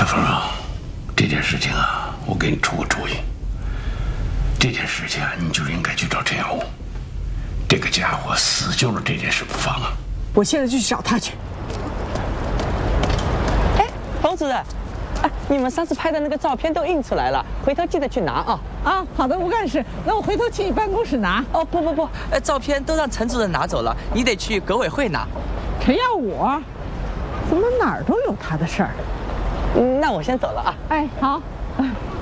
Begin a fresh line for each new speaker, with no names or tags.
小凤啊，这件事情啊，我给你出个主意。这件事情啊，你就应该去找陈耀武，这个家伙死揪着这件事不放啊！
我现在就去找他去。
哎，冯主任，哎，你们上次拍的那个照片都印出来了，回头记得去拿啊！
啊，好的，吴干事，那我回头去你办公室拿。
哦，不，照片都让陈主任拿走了，你得去革委会拿。
陈耀武，怎么哪儿都有他的事儿？
那我先走了啊。
哎，好。